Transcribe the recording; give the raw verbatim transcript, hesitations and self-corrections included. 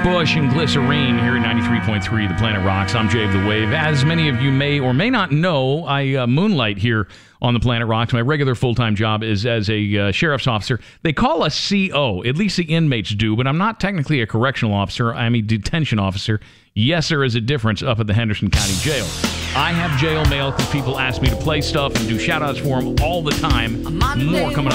Bush and Glycerine here at ninety-three point three The Planet Rocks. I'm Jay of the Wave. As many of you may or may not know, I uh, moonlight here on The Planet Rocks. My regular full-time job is as a uh, sheriff's officer. They call us C O, at least the inmates do, but I'm not technically a correctional officer. I'm a detention officer. Yes, there is a difference up at the Henderson County Jail. I have jail mail because people ask me to play stuff and do shout-outs for them all the time. More coming up.